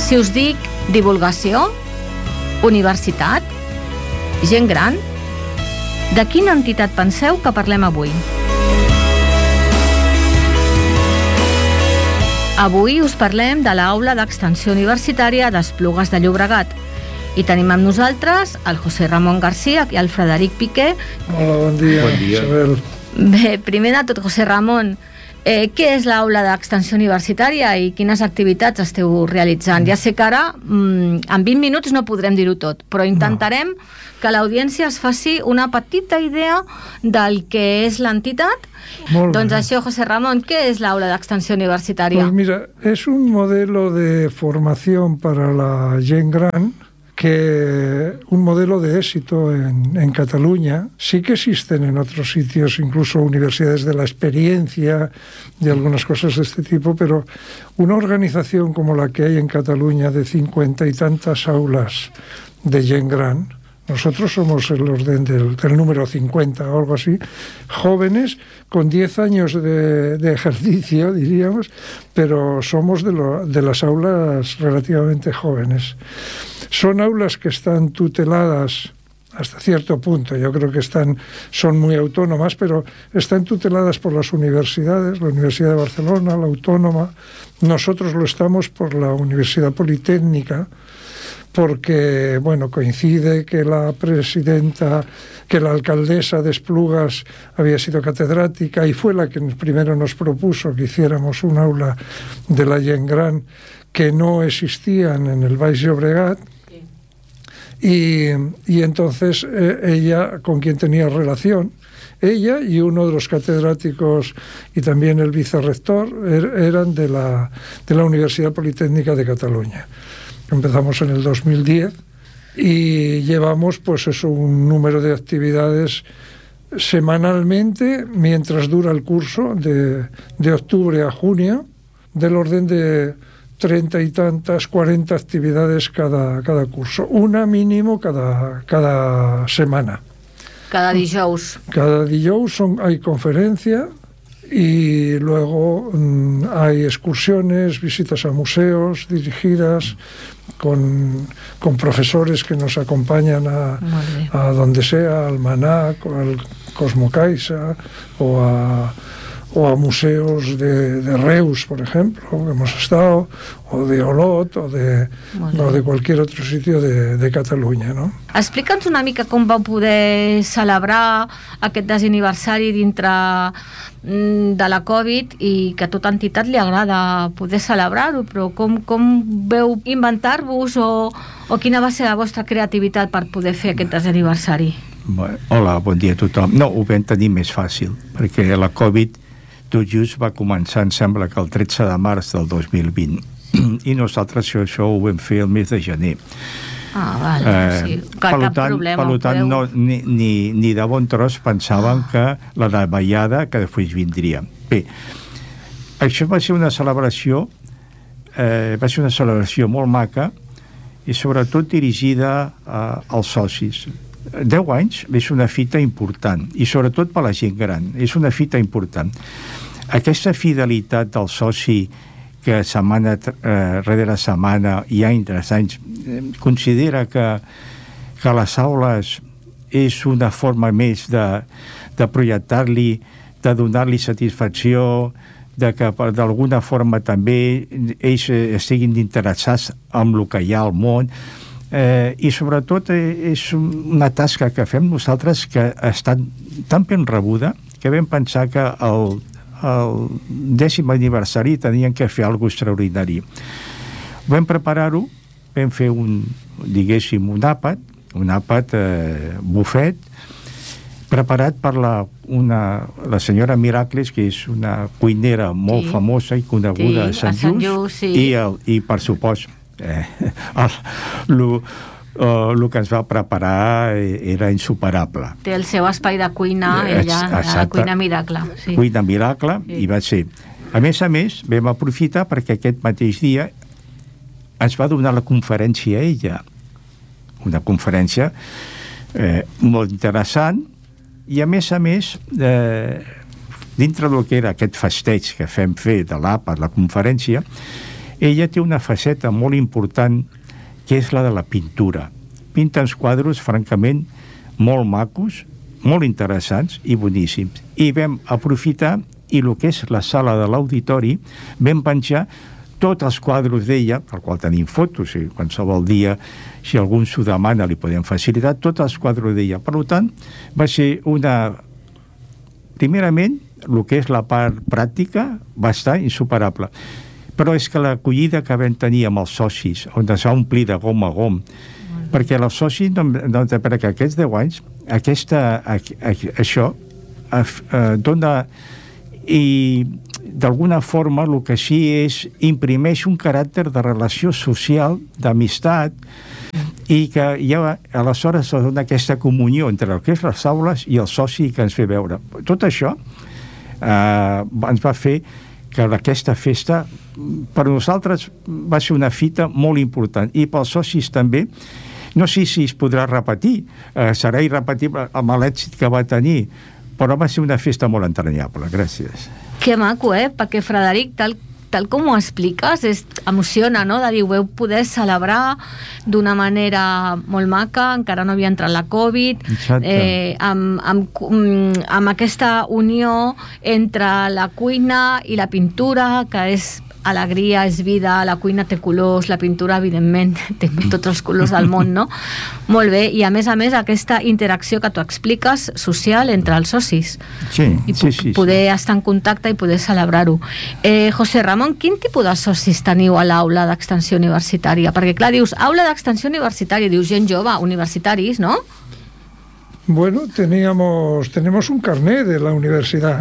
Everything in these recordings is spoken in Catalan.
Si us dic divulgació, universitat, gent gran, de quina entitat penseu que parlem avui? Avui us parlem de l'Aula d'Extensió Universitària d'Esplugues de Llobregat. I tenim amb nosaltres el José Ramon García i el Frederic Piqué. Hola, bon dia, Isabel. Bé, primer de tot, José Ramon, què és l'Aula d'Extensió Universitària i quines activitats esteu realitzant? Ja sé que ara, en 20 minuts no podrem dir-ho tot, però intentarem que l'audiència es faci una petita idea del que és l'entitat. Doncs això, José Ramón, ¿qué es la Aula de Extensión Universitaria? Pues mira, es un modelo de formación para la gent gran, un modelo de éxito en Cataluña. Sí que existen en otros sitios, incluso universidades de la experiencia y algunas cosas de este tipo, pero una organización como la que hay en Cataluña de 50 y tantas aulas de gent gran, nosotros somos el orden del número 50 o algo así, jóvenes con 10 años de ejercicio, diríamos, pero somos de las aulas relativamente jóvenes. Son aulas que están tuteladas hasta cierto punto, yo creo que son muy autónomas, pero están tuteladas por las universidades, la Universidad de Barcelona, la Autónoma. Nosotros lo estamos por la Universidad Politécnica, porque, bueno, coincide que la alcaldesa de Esplugas había sido catedrática y fue la que primero nos propuso que hiciéramos un aula de la gent gran que no existían en el Baix Llobregat. Y entonces ella, con quien tenía relación, ella y uno de los catedráticos y también el vicerrector eran de la Universidad Politécnica de Cataluña. Empezamos en el 2010 y llevamos pues eso, un número de actividades semanalmente mientras dura el curso, de octubre a junio, del orden de 30 y tantas, 40 actividades cada curso, una mínimo cada semana. Cada dijous. Cada dijous hay conferencia y luego hay excursiones, visitas a museos dirigidas con profesores que nos acompañan a donde sea, al Manac, o al Cosmo Caixa, o a museos de Reus, por ejemplo, que hemos estado, o de Olot, o de cualquier otro sitio de Catalunya, no? Explica'ns una mica com vau poder celebrar aquest desaniversari dintre de la Covid i que a tota entitat li agrada poder celebrar-ho, però com veu inventar-vos o quina va ser la vostra creativitat per poder fer aquest desaniversari? Hola, bon dia a tothom. No, ho vam tenir més fàcil, perquè la Covid tot just va començar, em sembla que el 13 de març del 2020, i nosaltres això ho vam fer el mes de gener. Sí. Cap problema. Per tant, ni de bon tros pensàvem que la davallada que després vindria. Bé, això va ser una celebració molt maca i sobretot dirigida als socis. 10 anys és una fita important i sobretot per la gent gran, és una fita important. Aquesta fidelitat del soci que setmana rere setmana i any tras any considera que les aules és una forma més de projectar-li, de donar-li satisfacció, de que d'alguna forma també ells estiguin interessats en el que hi ha al món, i sobretot és una tasca que fem nosaltres que ha estat tan ben rebuda que vam pensar que el 10è aniversari tenien que fer alguna cosa extraordinari. Vam preparar-ho, vam fer un àpat bufet preparat per la senyora Miracles, que és una cuinera molt famosa i coneguda a Sant Just, i per supost el que ens va preparar era insuperable. Té el seu espai de cuina, ella, la Cuina Miracle. Sí. Cuina Miracle, sí. I va ser. A més, vam aprofitar perquè aquest mateix dia ens va donar la conferència a ella. Una conferència molt interessant i, a més, dintre del que era aquest festeig que fem fer de l'APA, la conferència, ella té una faceta molt important, que és la de la pintura. Pinta uns quadres, francament, molt macos, molt interessants i boníssims. I vam aprofitar, i el que és la sala de l'auditori, vam penjar tots els quadres d'ella, al qual tenim fotos, i qualsevol dia, si algú s'ho demana, li podem facilitar tots els quadres d'ella. Per tant, va ser primerament, el que és la part pràctica va estar insuperable. Però és que l'acollida que vam tenir amb els socis, on es va omplir de gom a gom, perquè els socis, perquè aquests 10 anys, això dona, i d'alguna forma el que sí és, imprimeix un caràcter de relació social, d'amistat, i que ja aleshores es dona aquesta comunió entre el que és les aules i el soci que ens ve veure. Tot això ens va fer que aquesta festa per nosaltres va ser una fita molt important, i pels socis també. No sé si es podrà repetir, serà irrepetible amb l'èxit que va tenir, però va ser una festa molt entranyable. Gràcies. Que maco, perquè Frederic, tal com ho expliques, emociona, no?, de dir, ho veu poder celebrar d'una manera molt maca, encara no havia entrat la Covid, amb aquesta unió entre la cuina i la pintura, que és alegria, és vida, la cuina té colors, la pintura, evidentment, té tots els colors del món, no? Molt bé, i a més, aquesta interacció que tu expliques, social, entre els socis. Sí, I poder estar en contacte i poder celebrar-ho. José Ramon, quin tipus de socis teniu a l'aula d'extensió universitària? Perquè, clar, dius, aula d'extensió universitària, dius gent jove, universitaris, ¿no? Bueno, tenemos un carnet de la universidad.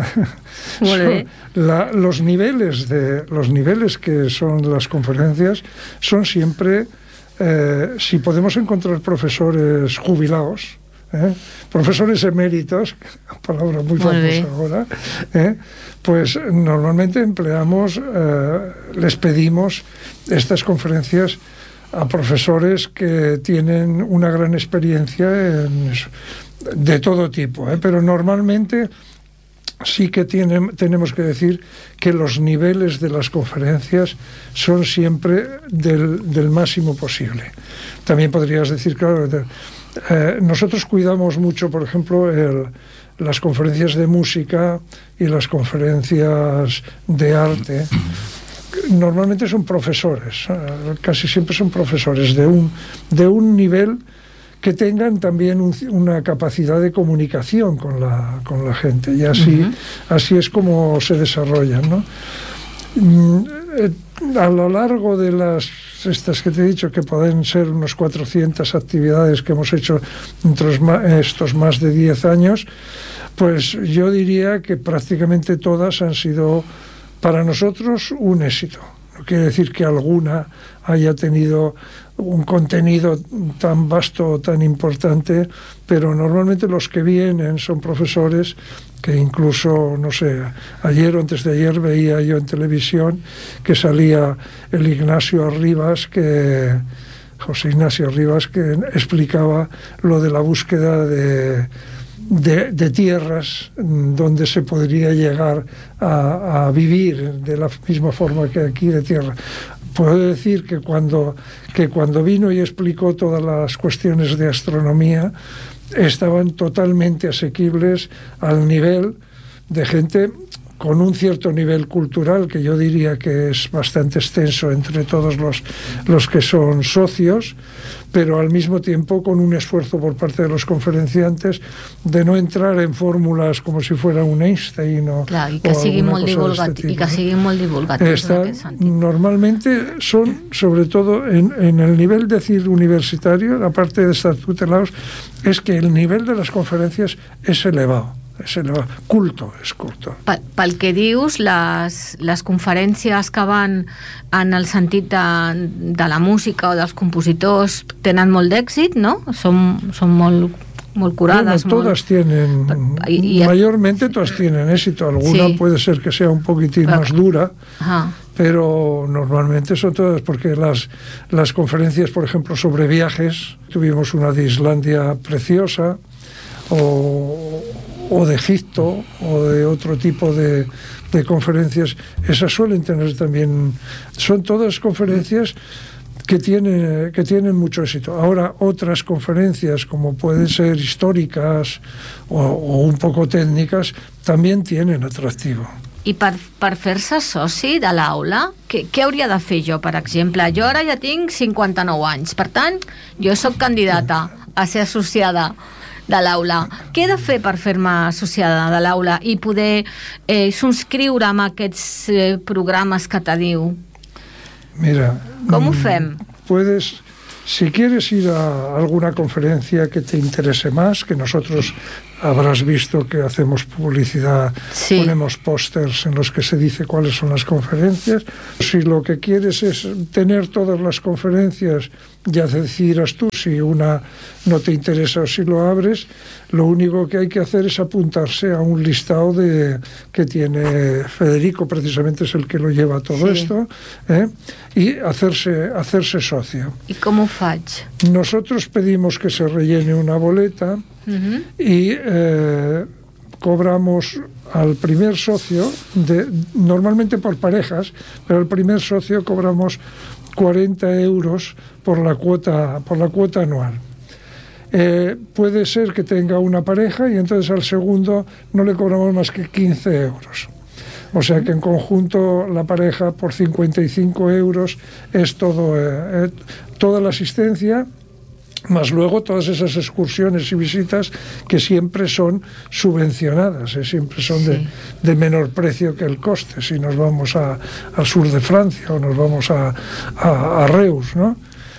Los niveles que son las conferencias son siempre, si podemos encontrar profesores jubilados, profesores eméritos, palabra muy famosa ahora, pues normalmente les pedimos estas conferencias a profesores que tienen una gran experiencia de todo tipo, pero normalmente sí que tenemos que decir que los niveles de las conferencias son siempre del máximo posible. También podrías decir, claro, nosotros cuidamos mucho, por ejemplo, las conferencias de música y las conferencias de arte. Normalmente son profesores, casi siempre son profesores de un nivel que tengan también una capacidad de comunicación con la gente, y así es como se desarrollan, ¿no? A lo largo de estas que te he dicho, que pueden ser unos 400 actividades que hemos hecho entre estos más de 10 años, pues yo diría que prácticamente todas han sido para nosotros un éxito. No quiere decir que alguna haya tenido un contenido tan vasto, tan importante, pero normalmente los que vienen son profesores que incluso, no sé, ayer o antes de ayer veía yo en televisión que salía José Ignacio Rivas, que explicaba lo de la búsqueda de tierras donde se podría llegar a vivir de la misma forma que aquí de tierra. Puedo decir que cuando vino y explicó todas las cuestiones de astronomía, estaban totalmente asequibles al nivel de gente con un cierto nivel cultural, que yo diría que es bastante extenso entre todos los que son socios, pero al mismo tiempo con un esfuerzo por parte de los conferenciantes de no entrar en fórmulas como si fuera un Einstein o que siguin molt divulgatius. Normalmente son, sobre todo en el nivel universitario, aparte de estar tutelados, es que el nivel de las conferencias es elevado. Culto. Pel que dius, les conferències que van en el sentit de la música o dels compositors tenen molt d'èxit, ¿no? Son molt curades. Bueno, todas tienen, mayormente todas tienen éxito. Alguna puede ser que sea un poquitín más dura, pero normalmente son todas, porque las conferencias, por ejemplo, sobre viajes, tuvimos una de Islandia preciosa, o de Egipto, o de otro tipo de de conferencias, esas suelen tener también, son todas conferencias que tienen mucho éxito. Ahora, otras conferencias, como pueden ser históricas o un poco técnicas, también tienen atractivo. I per fer-se soci de l'aula, què hauria de fer jo, per exemple? Jo ara ja tinc 59 anys, per tant, jo sóc candidata a ser associada de l'aula. Què he de fer per fer-me associada de l'aula i poder subscriure amb aquests programes que te diu? Mira, ¿cómo fem? Puedes, si quieres ir a alguna conferencia que te interese más, que nosotros habrás visto que hacemos publicidad, sí. Ponemos pósters en los que se dice cuáles son las conferencias. Si lo que quieres es tener todas las conferencias, ya decidirás tú si una no te interesa o si lo abres. Lo único que hay que hacer es apuntarse a un listado que tiene Federico, precisamente es el que lo lleva todo esto, y hacerse socio. ¿Y cómo faig? Nosotros pedimos que se rellene una boleta y cobramos al primer socio, normalmente por parejas, pero al primer socio cobramos 40 euros por la cuota anual. Puede ser que tenga una pareja y entonces al segundo no le cobramos más que 15 euros. O sea que en conjunto la pareja por 55 euros es toda la asistencia, más luego todas esas excursiones y visitas que siempre son subvencionadas, siempre son de menor precio que el coste. Si nos vamos al sur de Francia o nos vamos a Reus, ¿no?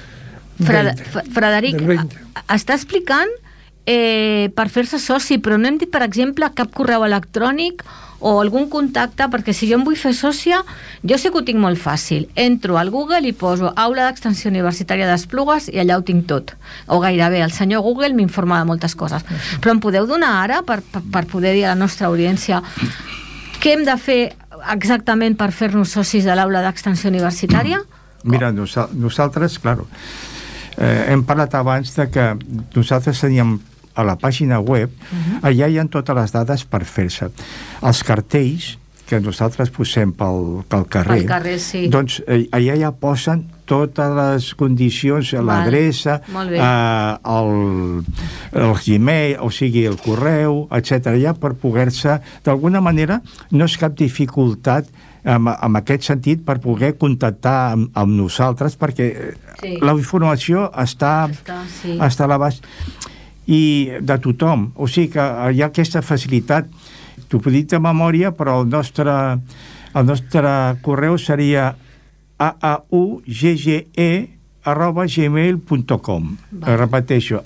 Frederic, està explicant per fer-se soci, però no hem dit, per exemple, cap correu electrònic o algun contacte, perquè si jo em vull fer sòcia, jo sé que ho tinc molt fàcil. Entro al Google i poso Aula d'Extensió Universitària d'Esplugues i allà ho tinc tot. O gairebé, el senyor Google m'informa de moltes coses. Però em podeu donar ara, per poder dir a la nostra audiència, què hem de fer exactament per fer-nos socis de l'Aula d'Extensió Universitària? Mira, nosaltres, claro, hem parlat abans de que nosaltres teníem a la pàgina web, allà hi ha totes les dades per fer-se. Els cartells que nosaltres posem pel carrer, sí. Doncs allà ja posen totes les condicions, l'adreça, el Gmail, o sigui, el correu, etc. Ja per poder-se, d'alguna manera, no és cap dificultat en aquest sentit per poder contactar amb nosaltres, perquè la informació està a l'abast i de tothom, o sigui que hi ha aquesta facilitat. T'ho puc dir de memòria, però el nostre correu seria aauಗ್ಗೆ@gmail.com. Repeteixo,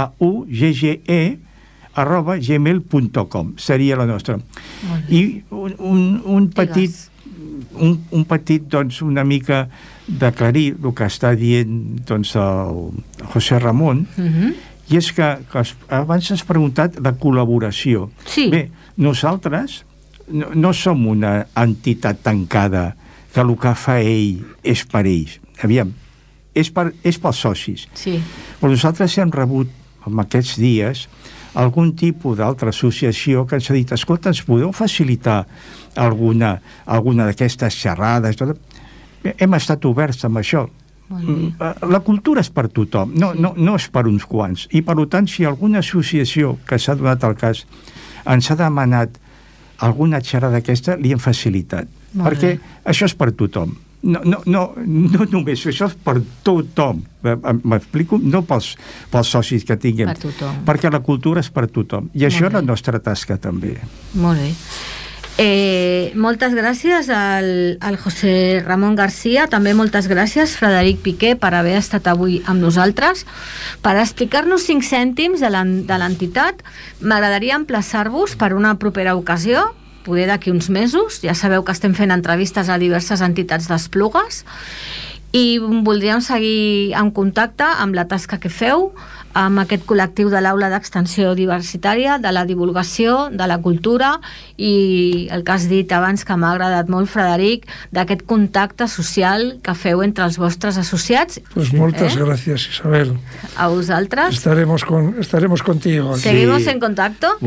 aauಗ್ಗೆ@gmail.com seria la nostra. I un petit, doncs, una mica d'aclarir el que està dient, doncs, el José Ramon, i és que abans has preguntat la col·laboració. Sí. Bé, nosaltres no som una entitat tancada que el que fa ell és per ells. Aviam, és pels socis. Sí. Però nosaltres hem rebut, en aquests dies, algun tipus d'altra associació que ens ha dit, escolta, ens podeu facilitar alguna d'aquestes xerrades? Hem estat oberts amb això. La cultura és per tothom, no és per uns quants. I, per tant, si alguna associació que s'ha donat el cas ens ha demanat alguna xerrada d'aquesta, li hem facilitat. Perquè això és per tothom. No només, això és per tothom. M'explico? No pels socis que tinguem. Per tothom. Perquè la cultura és per tothom. I això és la nostra tasca, també. Molt bé. Moltes gràcies al José Ramon García, també moltes gràcies Frederic Piqué per haver estat avui amb nosaltres per explicar-nos 5 cèntims de l'entitat. M'agradaria emplaçar-vos per una propera ocasió, poder d'aquí uns mesos. Ja sabeu que estem fent entrevistes a diverses entitats d'Esplugues i voldríem seguir en contacte amb la tasca que feu, amb aquest col·lectiu de l'Aula d'Extensió Universitària, de la divulgació, de la cultura i el que has dit abans, que m'ha agradat molt, Frederic, d'aquest contacte social que feu entre els vostres associats. Pues moltes gràcies, Isabel. A vosaltres. Estaremos contigo. Seguimos en contacto,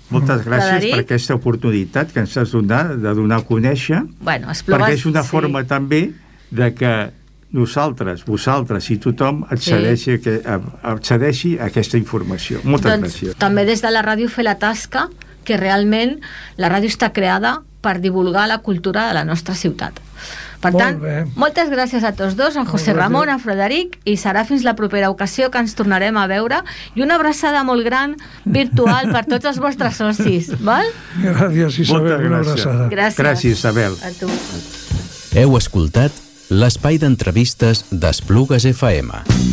Moltes gràcies Frederic? per aquesta oportunitat que ens has donat de donar a conèixer, Bueno, Esplugues, perquè és una forma també de que nosaltres, vosaltres i tothom accedeixi a aquesta informació. Moltes gràcies. També des de la ràdio fer la tasca que realment la ràdio està creada per divulgar la cultura de la nostra ciutat. Per tant, moltes gràcies a tots dos, a José Ramon, a Frederic, i serà fins la propera ocasió que ens tornarem a veure, i una abraçada molt gran virtual per tots els vostres socis, val? Gràcies, Isabel, una abraçada. Gràcies, Isabel. A tu. Heu escoltat l'espai d'entrevistes d'Esplugues FM.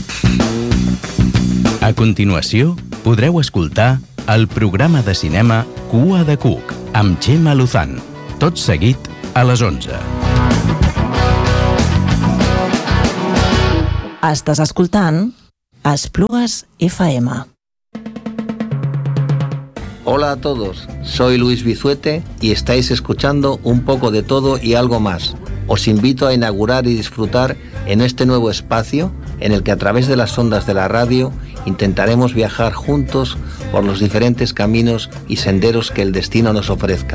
A continuació, podreu escoltar el programa de cinema Cua de Cuc, amb Gemma Luzán, tot seguit a les 11. Estàs escoltant Esplugues FM. Hola a todos, soy Luis Bizuete y estáis escuchando Un poco de todo y algo más. Os invito a inaugurar y disfrutar en este nuevo espacio en el que a través de las ondas de la radio intentaremos viajar juntos por los diferentes caminos y senderos que el destino nos ofrezca.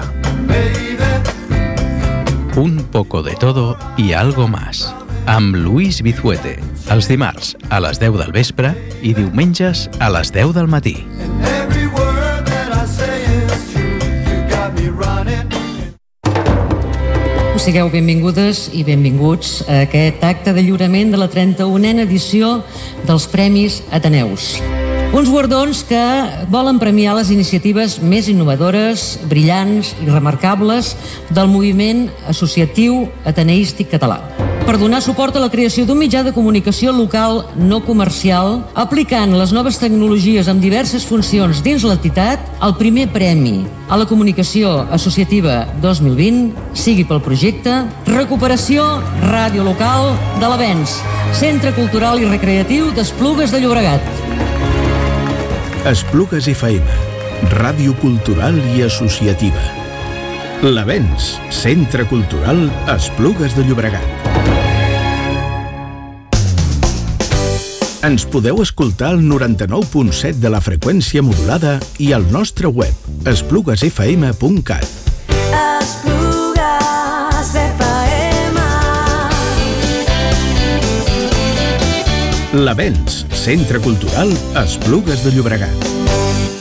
Un poco de todo y algo más, amb Luis Bizuete, els dimarts a les 10 del vespre i diumenges a les 10 del matí. Sigueu benvingudes i benvinguts a aquest acte de lliurament de la 31a edició dels Premis Ateneus. Uns guardons que volen premiar les iniciatives més innovadores, brillants i remarcables del moviment associatiu ateneístic català. Per donar suport a la creació d'un mitjà de comunicació local no comercial, aplicant les noves tecnologies amb diverses funcions dins l'entitat, el primer premi a la comunicació associativa 2020 sigui pel projecte Recuperació Ràdio Local de l'Avenç, Centre Cultural i Recreatiu d'Esplugues de Llobregat. Esplugues FM, ràdio cultural i associativa. L'Avenç, Centre Cultural Esplugues de Llobregat. Ens podeu escoltar al 99.7 de la freqüència modulada i al nostre web, espluguesfm.cat. Esplugues FM. L'Avenç, Centre Cultural Esplugues de Llobregat.